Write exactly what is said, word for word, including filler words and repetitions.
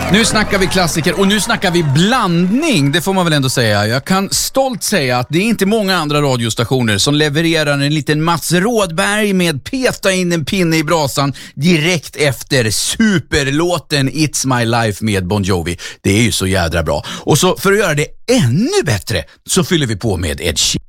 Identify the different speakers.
Speaker 1: Nu snackar vi klassiker och nu snackar vi blandning, det får man väl ändå säga. Jag kan stolt säga att det är inte många andra radiostationer som levererar en liten Mats Rådberg med peta in en pinne i brasan direkt efter superlåten It's My Life med Bon Jovi. Det är ju så jädra bra. Och så för att göra det ännu bättre så fyller vi på med Ed Sheeran.